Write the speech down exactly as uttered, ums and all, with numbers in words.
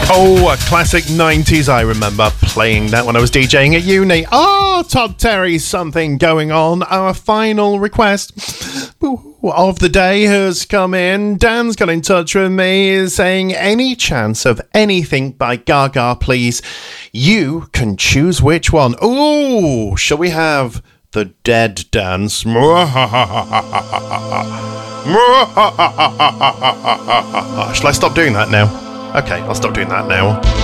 Oh, a classic nineties. I remember playing that when I was DJing at uni. Oh, Todd Terry, something going on. Our final request of the day has come in. Dan's got in touch with me saying, any chance of anything by Gaga, please? You can choose which one. Ooh, shall we have the Dead dance? Shall I stop doing that now? Okay, I'll stop doing that now.